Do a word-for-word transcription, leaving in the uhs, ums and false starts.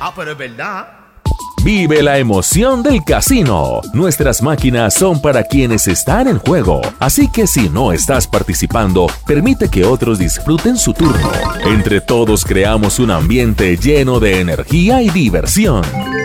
Ah, pero es verdad. Vive la emoción del casino. Nuestras máquinas son para quienes están en juego. Así que si no estás participando, permite que otros disfruten su turno. Entre todos creamos un ambiente lleno de energía y diversión.